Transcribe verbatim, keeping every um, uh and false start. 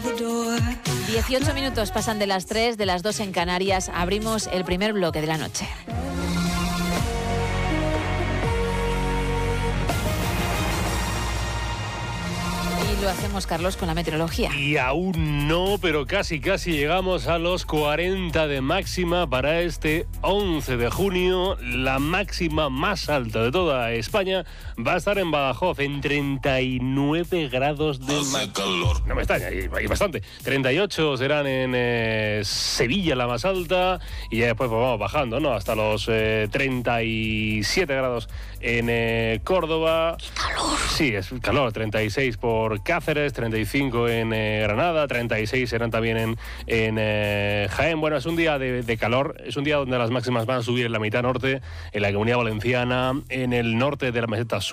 dieciocho minutos pasan de las tres, de las dos en Canarias. Abrimos el primer bloque de la noche. Lo hacemos, Carlos, con la meteorología. Y aún no, pero casi casi llegamos a los cuarenta de máxima para este once de junio. La máxima más alta de toda España va a estar en Badajoz, en treinta y nueve grados de calor. No me extraña, hay, hay bastante. treinta y ocho serán en eh, Sevilla, la más alta, y ya después pues, vamos bajando, ¿no? Hasta los eh, treinta y siete grados en eh, Córdoba. ¡Qué calor! Sí, es calor, treinta y seis por Cáceres, treinta y cinco en eh, Granada, treinta y seis serán también en, en eh, Jaén. Bueno, es un día de, de calor, es un día donde las máximas van a subir en la mitad norte, en la Comunidad Valenciana, en el norte de la meseta sur.